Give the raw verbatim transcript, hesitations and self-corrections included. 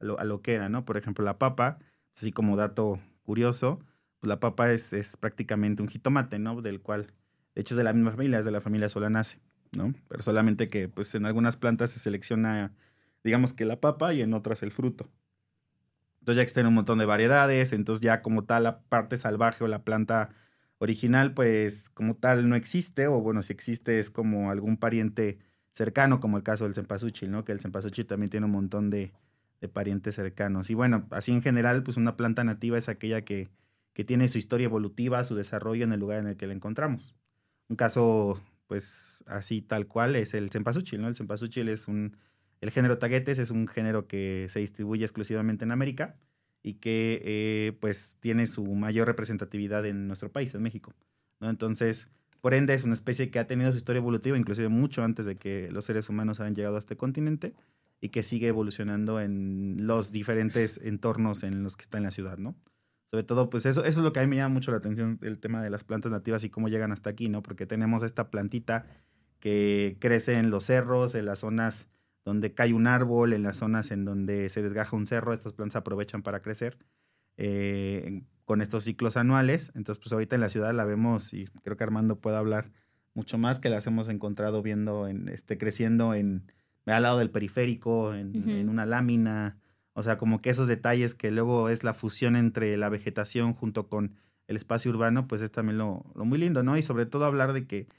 a lo, a lo que era, ¿no? Por ejemplo, la papa, así como dato curioso, pues la papa es, es prácticamente un jitomate, ¿no? Del cual, de hecho, es de la misma familia, es de la familia Solanaceae, ¿no? Pero solamente que, pues, en algunas plantas se selecciona, digamos que la papa y en otras el fruto. Entonces ya existen un montón de variedades, entonces ya como tal la parte salvaje o la planta original, pues como tal no existe, o bueno, si existe es como algún pariente cercano, como el caso del cempasúchil, ¿no? Que el cempasúchil también tiene un montón de, de parientes cercanos. Y bueno, así en general, pues una planta nativa es aquella que, que tiene su historia evolutiva, su desarrollo en el lugar en el que la encontramos. Un caso, pues así tal cual, es el cempasúchil, ¿no? El cempasúchil es un el género Tagetes es un género que se distribuye exclusivamente en América y que eh, pues tiene su mayor representatividad en nuestro país, en México, ¿no? Entonces, por ende, es una especie que ha tenido su historia evolutiva, inclusive mucho antes de que los seres humanos hayan llegado a este continente y que sigue evolucionando en los diferentes entornos en los que está en la ciudad, ¿no? Sobre todo, pues eso, eso es lo que a mí me llama mucho la atención, el tema de las plantas nativas y cómo llegan hasta aquí, ¿no? Porque tenemos esta plantita que crece en los cerros, en las zonas donde cae un árbol, en las zonas en donde se desgaja un cerro, estas plantas aprovechan para crecer eh, con estos ciclos anuales. Entonces, pues ahorita en la ciudad la vemos y creo que Armando puede hablar mucho más que las hemos encontrado viendo, en, este, creciendo en, al lado del periférico, en, en Ujú. una lámina. O sea, como que esos detalles que luego es la fusión entre la vegetación junto con el espacio urbano, pues es también lo, lo muy lindo, ¿no? Y sobre todo hablar de que